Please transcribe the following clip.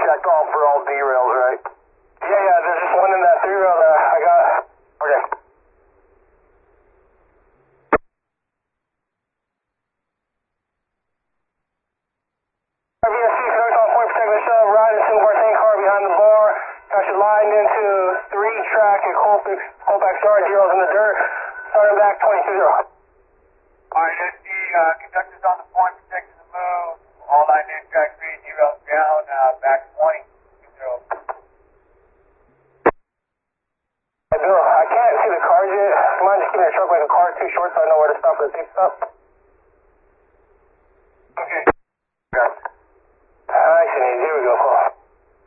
checked all for all derails, right? Yeah, there's just one in that 3-rail that I got. Okay. VSC, conduct on point, protect the shove, ride into our tank car behind the bar. Got you lined into 3-track at Colfax Yard, zeros in the dirt. Starting back 22-0. Alright, SC, conductors on the point, protecting the move. All line in, track 3, derails down, back 20. Hey, Bill, I can't see the cars yet. You mind just keeping the truck like a car too short so I know where to stop for the pit stop?